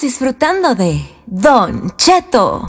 disfrutando de Don Cheto.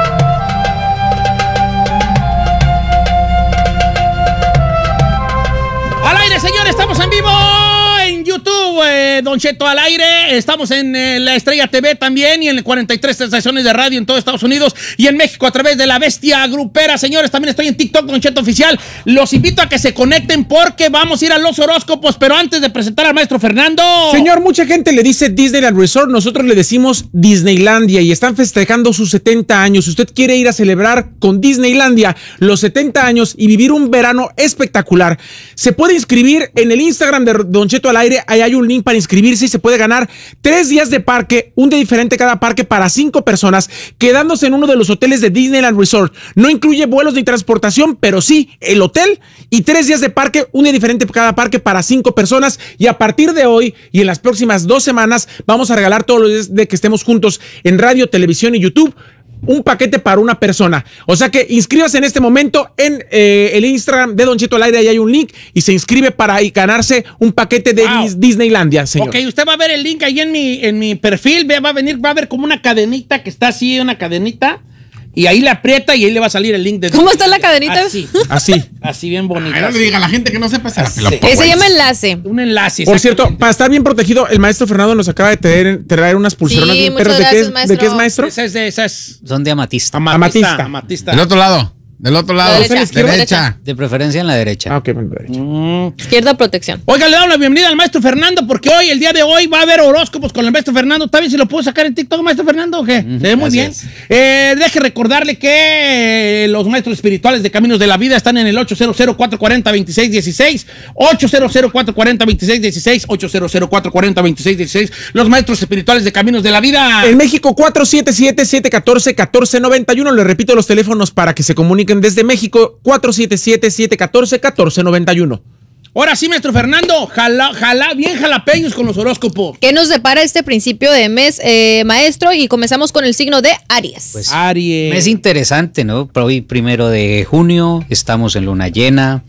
¡Al aire, señores! ¡Estamos en vivo en YouTube! Don Cheto al aire. Estamos en la Estrella TV también y en 43 estaciones de radio en todo Estados Unidos y en México a través de la Bestia Grupera. Señores, también estoy en TikTok, Don Cheto Oficial. Los invito a que se conecten porque vamos a ir a los horóscopos, pero antes de presentar al maestro Fernando. Señor, mucha gente le dice Disneyland Resort, nosotros le decimos Disneylandia y están festejando sus 70 años. Si usted quiere ir a celebrar con Disneylandia los 70 años y vivir un verano espectacular, se puede inscribir en el Instagram de Don Cheto al aire. Ahí hay un link para inscribirse y se puede ganar 3 días de parque, un día diferente cada parque para 5 personas, quedándose en uno de los hoteles de Disneyland Resort. No incluye vuelos ni transportación, pero sí el hotel y 3 días de parque, un día diferente cada parque para 5 personas. Y a partir de hoy y en las próximas 2 semanas vamos a regalar todos los días de que estemos juntos en radio, televisión y YouTube un paquete para una persona. O sea que inscríbase en este momento en el Instagram de Don Cheto al aire. Ahí hay un link y se inscribe para ganarse un paquete de Disneylandia, señor. Ok, usted va a ver el link ahí en mi perfil. Va a ver como una cadenita que está así, una cadenita. Y ahí le aprieta y ahí le va a salir el link de... ¿Cómo está la cadenita? Así bien bonita. Ay, no le diga a la gente que no sepa hacer. Se llama enlace. Un enlace. Por cierto, para estar bien protegido, el maestro Fernando nos acaba de traer unas pulseronas bien perras. ¿De qué es, maestro? Son de amatista. Amatista. Del otro lado. Del otro lado. Derecha. De preferencia en la derecha. Ok, bueno, derecha. Izquierda, protección. Oiga, le damos la bienvenida al maestro Fernando porque el día de hoy va a haber horóscopos con el maestro Fernando. ¿Está bien si lo puedo sacar en TikTok, maestro Fernando, o qué? Se ve muy bien. Deje recordarle que los maestros espirituales de Caminos de la Vida están en el 800-440-2616, 800-440-2616, 800-440-2616. Los maestros espirituales de Caminos de la Vida. En México, 477-714-1491. Le repito los teléfonos para que se comuniquen desde México, 477-714-1491. Ahora sí, maestro Fernando, bien jalapeños con los horóscopos. ¿Qué nos depara este principio de mes, maestro? Y comenzamos con el signo de Aries. Pues, Aries. Mes interesante, ¿no? Hoy 1 de junio, estamos en luna llena.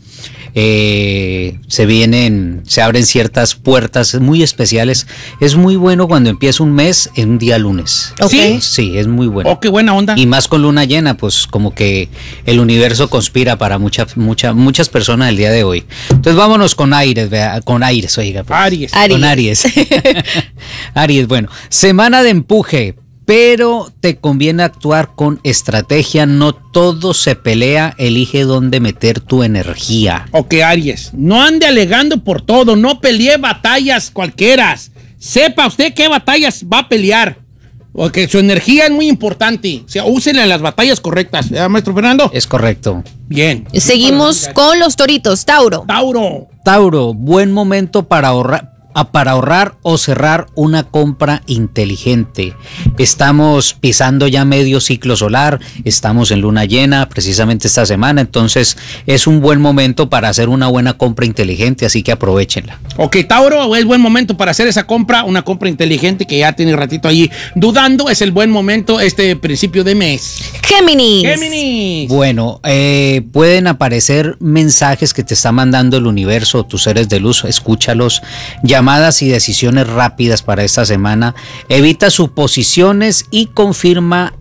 Se abren ciertas puertas muy especiales. Es muy bueno cuando empieza un mes en un día lunes. Okay. Sí, es muy bueno. Oh, qué buena onda. Y más con luna llena, pues como que el universo conspira para muchas personas el día de hoy. Entonces vámonos con Aries, oiga. Pues. Aries. Con Aries. Aries, bueno, semana de empuje. Pero te conviene actuar con estrategia, no todo se pelea, elige dónde meter tu energía. Ok, Aries, no ande alegando por todo, no pelee batallas cualquiera. Sepa usted qué batallas va a pelear, porque su energía es muy importante. O sea, úsenla en las batallas correctas, ¿verdad, maestro Fernando? Es correcto. Bien. Seguimos con los toritos, Tauro. Tauro, buen momento para ahorrar o cerrar una compra inteligente. Estamos pisando ya medio ciclo solar, estamos en luna llena precisamente esta semana, entonces es un buen momento para hacer una buena compra inteligente, así que aprovechenla. Ok, Tauro, es buen momento para hacer esa compra, una compra inteligente que ya tiene ratito allí dudando, es el buen momento este principio de mes. Géminis. Bueno, pueden aparecer mensajes que te está mandando el universo, tus seres de luz, escúchalos. Llamadas y decisiones rápidas para esta semana. Evita suposiciones y confirma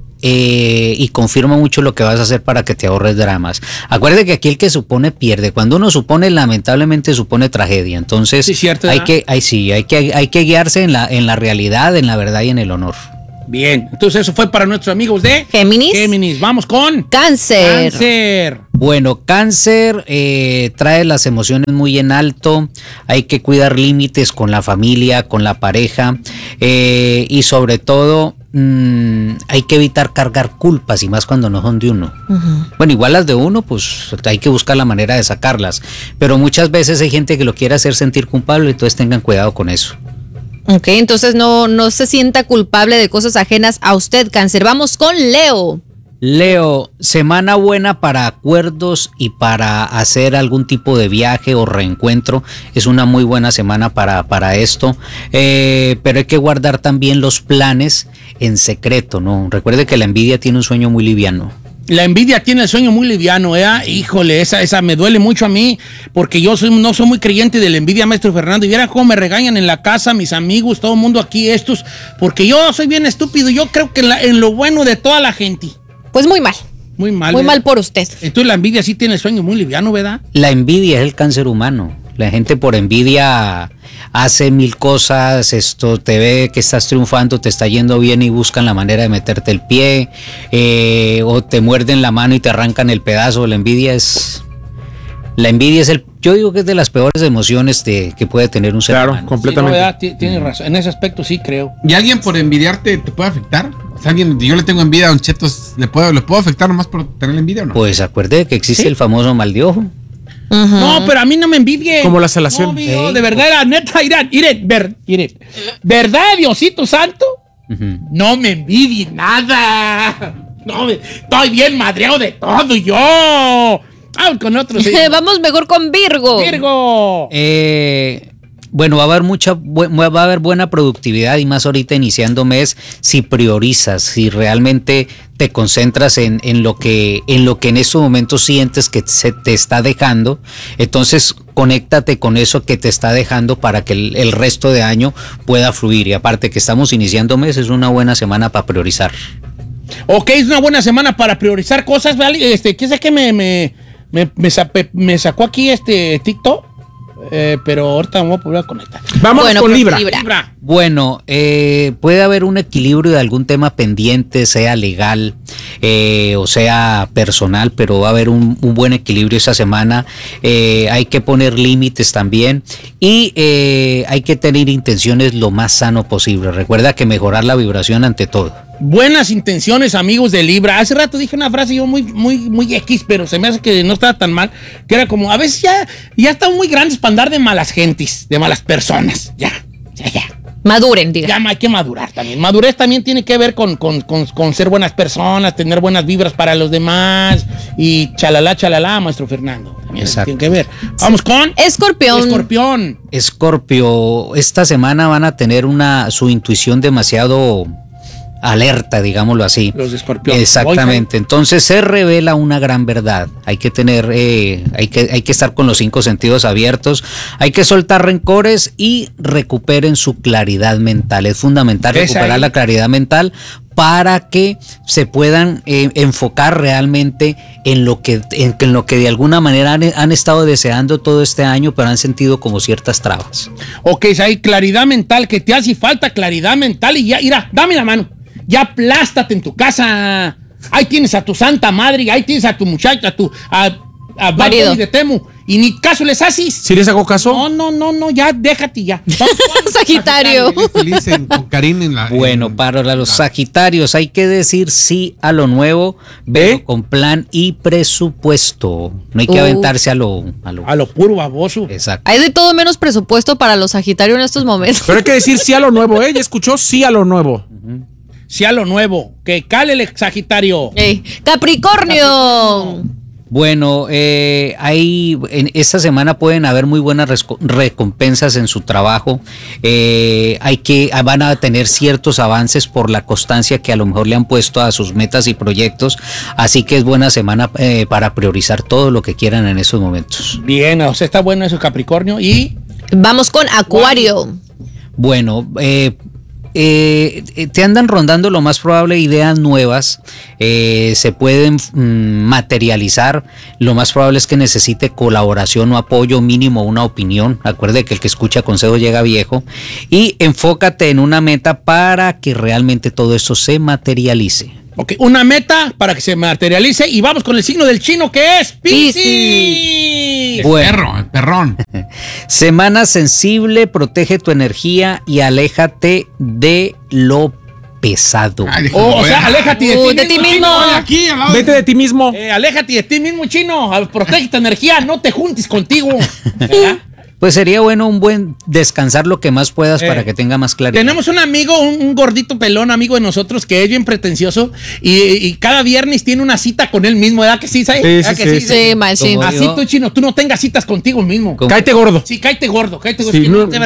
mucho lo que vas a hacer para que te ahorres dramas. Acuérdate que aquí el que supone pierde. Cuando uno supone, lamentablemente supone tragedia. Entonces sí, cierto, hay que guiarse en la realidad, en la verdad y en el honor. Bien, entonces eso fue para nuestros amigos de Géminis. Vamos con Cáncer. Bueno, Cáncer trae las emociones muy en alto, hay que cuidar límites con la familia, con la pareja y sobre todo hay que evitar cargar culpas y más cuando no son de uno. Bueno, igual las de uno, pues hay que buscar la manera de sacarlas, pero muchas veces hay gente que lo quiere hacer sentir culpable, entonces tengan cuidado con eso. Ok, entonces no se sienta culpable de cosas ajenas a usted, Cáncer. Vamos con Leo. Leo, semana buena para acuerdos y para hacer algún tipo de viaje o reencuentro. Es una muy buena semana para esto, pero hay que guardar también los planes en secreto, ¿no? Recuerde que la envidia tiene un sueño muy liviano. La envidia tiene el sueño muy liviano, híjole, esa me duele mucho a mí, porque yo no soy muy creyente de la envidia, maestro Fernando, y vieran cómo me regañan en la casa, mis amigos, todo el mundo aquí, porque yo soy bien estúpido, yo creo que en lo bueno de toda la gente. Pues muy mal. Muy mal. Muy ¿verdad? mal por usted. Entonces la envidia sí tiene el sueño muy liviano, ¿verdad? La envidia es el cáncer humano. La gente por envidia hace mil cosas, te ve que estás triunfando, te está yendo bien y buscan la manera de meterte el pie, o te muerden la mano y te arrancan el pedazo. La envidia es yo digo que es de las peores emociones que puede tener un ser humano. Completamente. Sí, no, ¿verdad? Tienes razón, en ese aspecto sí creo. ¿Y alguien por envidiarte te puede afectar? O sea, yo le tengo envidia a Don Cheto, ¿le puedo afectar nomás por tener envidia o no? Pues acuerde que existe el famoso mal de ojo. No, pero a mí no me envidie. Como la salación. No, de verdad, la neta, ¿verdad, Diosito Santo? No me envidie nada. No, estoy bien madreado de todo yo. Vamos con otro. Sí. Vamos mejor con Virgo. Virgo. Bueno, va a haber buena productividad y más ahorita iniciando mes si priorizas, si realmente te concentras en lo que en estos momentos sientes que se te está dejando, entonces conéctate con eso que te está dejando para que el resto de año pueda fluir. Y aparte que estamos iniciando mes, es una buena semana para priorizar. Ok, es una buena semana para priorizar cosas, ¿vale? ¿Qué sé que me sacó aquí TikTok? Pero ahorita me voy a volver a conectar. Vamos con Libra. Bueno, puede haber un equilibrio de algún tema pendiente, sea legal o sea personal, pero va a haber un buen equilibrio esa semana. Hay que poner límites también y hay que tener intenciones lo más sano posible. Recuerda que mejorar la vibración ante todo. Buenas intenciones, amigos de Libra. Hace rato dije una frase yo muy X, pero se me hace que no estaba tan mal, que era como, a veces ya están muy grandes para andar de malas gentes, de malas personas. Ya. Maduren, diga. Ya hay que madurar también. Madurez también tiene que ver con ser buenas personas, tener buenas vibras para los demás y chalala, maestro Fernando. También tiene que ver. Vamos con Escorpión. Escorpio, esta semana van a tener su intuición demasiado alerta, digámoslo así. Los de Escorpión. Exactamente. Entonces se revela una gran verdad. Hay que tener, hay que estar con los 5 sentidos abiertos. Hay que soltar rencores y recuperen su claridad mental. Es fundamental recuperar la claridad mental para que se puedan enfocar realmente en lo que de alguna manera han estado deseando todo este año, pero han sentido como ciertas trabas. Ok, hay claridad mental, que te hace falta claridad mental y ya, mira, dame la mano. Ya aplástate en tu casa. Ahí tienes a tu santa madre, ahí tienes a tu muchacha, a marido de Temu. Y ni caso les haces. ¿Sí les hago caso? No, ya, déjate ya. Sagitario. Con Karin Bueno, para los Sagitarios hay que decir sí a lo nuevo, pero con plan y presupuesto. No hay que aventarse a lo puro baboso. Exacto. Hay de todo menos presupuesto para los Sagitarios en estos momentos. Pero hay que decir sí a lo nuevo, ¿eh? Ya escuchó, sí a lo nuevo. Sí a lo nuevo. Que cale el Sagitario. Capricornio. Bueno, en esta semana pueden haber muy buenas recompensas en su trabajo. Van a tener ciertos avances por la constancia que a lo mejor le han puesto a sus metas y proyectos. Así que es buena semana para priorizar todo lo que quieran en esos momentos. Bien, o sea, está bueno eso, Capricornio. Y vamos con Acuario. Bueno, te andan rondando lo más probable ideas nuevas, se pueden materializar. Lo más probable es que necesite colaboración o apoyo, mínimo una opinión. Acuerde que el que escucha consejo llega viejo. Y enfócate en una meta para que realmente todo esto se materialice. Ok, una meta para que se materialice. Y vamos con el signo del chino, que es Piscis. Bueno, el perrón. Semana sensible, protege tu energía y aléjate de lo pesado. O sea, aléjate de ti mismo. Vete de ti mismo. Aléjate de ti mismo, chino. Protege tu energía, no te juntes contigo. ¿Verdad? Pues sería bueno un buen descansar lo que más puedas para que tenga más claridad. Tú un amigo, un gordito pelón, amigo de nosotros, que es bien pretencioso y cada viernes tiene una cita con él mismo, ¿verdad que sí? ¿Sabes? Sí. Así tú, chino, tú no tengas citas contigo mismo. Cáete gordo. Sí, cáete gordo. Sí, no, de verdad.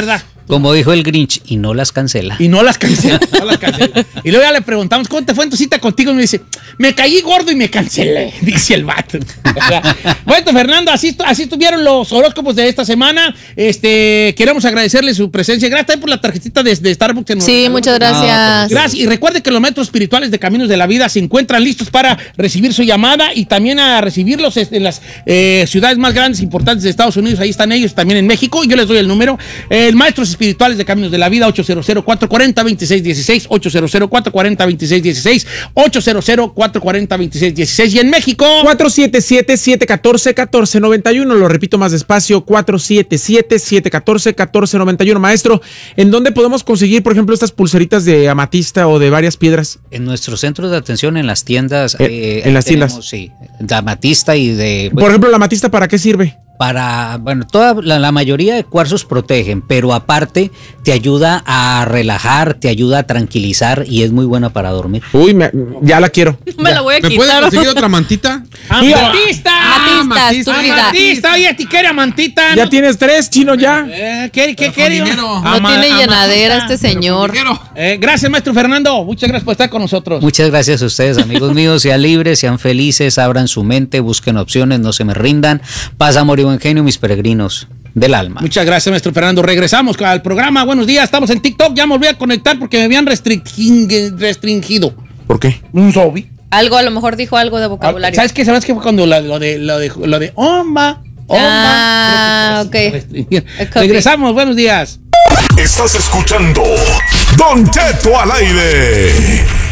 Como dijo el Grinch, y no las cancela. Y no las cancela, no las cancela. Y luego ya le preguntamos, ¿cómo te fue en tu cita contigo? Y me dice, me caí gordo y me cancelé, dice el vato. Bueno, Fernando, así estuvieron los horóscopos de esta semana. Queremos agradecerle su presencia. Gracias también por la tarjetita de Starbucks. Sí, muchas gracias. Gracias. Y recuerde que los maestros espirituales de Caminos de la Vida se encuentran listos para recibir su llamada y también a recibirlos en las ciudades más grandes e importantes de Estados Unidos. Ahí están ellos, también en México. Y yo les doy el número. Maestros espirituales de Caminos de la Vida, 800-440-2616, 800-440-2616, 800-440-2616. Y en México, 477-714-1491. Lo repito más despacio, 477-714-1491. Maestro, ¿en dónde podemos conseguir, por ejemplo, estas pulseritas de amatista o de varias piedras? En nuestros centros de atención, en las tiendas. En las tiendas. Sí, de amatista y de... Por ejemplo, ¿la amatista para qué sirve? Para, bueno, la mayoría de cuarzos protegen, pero aparte te ayuda a relajar, te ayuda a tranquilizar y es muy buena para dormir. Uy, ya la quiero. Me la voy a ¿Me puedes quitar. conseguir otra mantita? ¡Amatista! Amatista. Oye, ¿ti quiere amantita? Ya tienes 3, Chino, ya. ¿Qué Con quiere? dinero. No tiene llenadera este señor. Gracias, maestro Fernando. Muchas gracias por estar con nosotros. Muchas gracias a ustedes, amigos míos. Sean libres, sean felices, abran su mente, busquen opciones, no se me rindan. Paz, amor y buen genio, mis peregrinos del alma. Muchas gracias, maestro Fernando. Regresamos al programa. Buenos días, estamos en TikTok. Ya me volví a conectar porque me habían restringido. ¿Por qué? Un zombie. Algo, a lo mejor dijo algo de vocabulario. ¿Sabes qué? ¿Sabes qué fue cuando lo de Omba? Ok. Regresamos, buenos días. Estás escuchando Don Cheto al aire.